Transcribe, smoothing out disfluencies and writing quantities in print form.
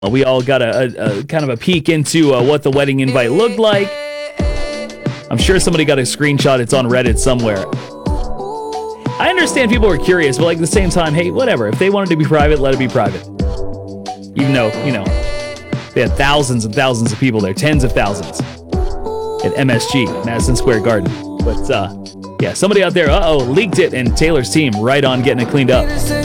We all got a kind of a peek into what the wedding invite looked like. I'm sure somebody got a screenshot. It's on Reddit somewhere. I understand people were curious, but like at the same time, hey, whatever. If they wanted to be private, let it be private. Even though, they had thousands and thousands of people there, tens of thousands at MSG, Madison Square Garden. But yeah, somebody out there, leaked it, and Taylor's team right on getting it cleaned up.